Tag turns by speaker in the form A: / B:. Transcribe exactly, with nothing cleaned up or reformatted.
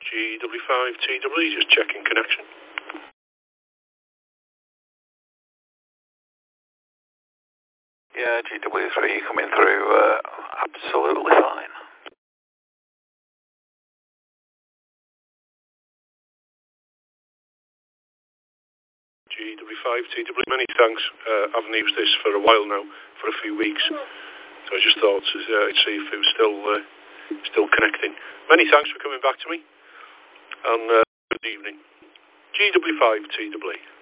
A: G W five T W, just checking connection.
B: Yeah, G W three coming through uh, absolutely fine.
A: G W five T W, many thanks. Uh, I haven't used this for a while now, for a few weeks. So I just thought uh, I'd see if it was still uh, still connecting. Many thanks for coming back to me, and uh, good evening. G W five T W.